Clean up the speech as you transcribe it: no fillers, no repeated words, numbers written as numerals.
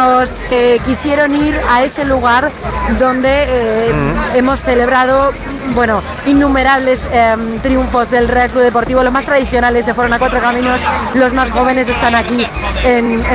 los que quisieron ir a ese lugar donde hemos celebrado, bueno, innumerables triunfos del Real Club Deportivo. Los más tradicionales se fueron a Cuatro Caminos, los más jóvenes están aquí en